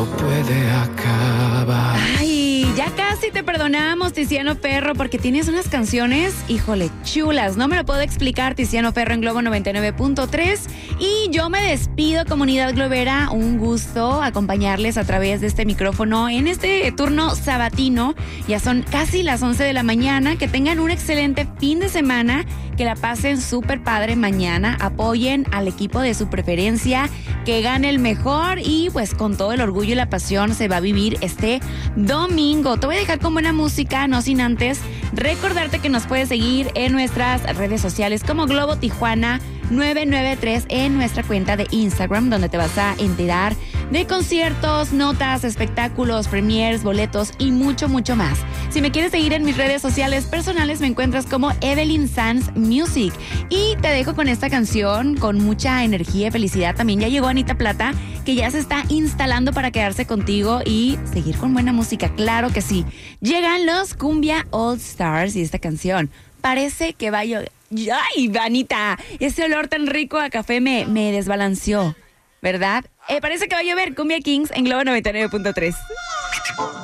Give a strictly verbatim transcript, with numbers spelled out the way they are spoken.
todo puede acabar. Ay, ya casi te perdonamos, Tiziano Ferro, porque tienes unas canciones, híjole, chulas. No me lo puedo explicar, Tiziano Ferro en Globo noventa y nueve punto tres. Y yo me despido, comunidad globera. Un gusto acompañarles a través de este micrófono en este turno sabatino. Ya son casi las once de la mañana. Que tengan un excelente fin de semana. Que la pasen súper padre mañana. Apoyen al equipo de su preferencia. Que gane el mejor. Y pues con todo el orgullo y la pasión se va a vivir este domingo. Te voy a dejar con buena música, no sin antes recordarte que nos puedes seguir en nuestras redes sociales como Globo Tijuana nueve nueve tres en nuestra cuenta de Instagram, donde te vas a enterar de conciertos, notas, espectáculos, premiers, boletos y mucho, mucho más. Si me quieres seguir en mis redes sociales personales, me encuentras como Evelyn Sanz Music. Y te dejo con esta canción con mucha energía y felicidad. También ya llegó Anita Plata, que ya se está instalando para quedarse contigo y seguir con buena música. Claro que sí. Llegan los Cumbia All Stars y esta canción parece que va a llover. ¡Ay, Vanita! Ese olor tan rico a café me, me desbalanceó, ¿verdad? Eh, parece que va a llover. Cumbia Kings en Globo noventa y nueve punto tres.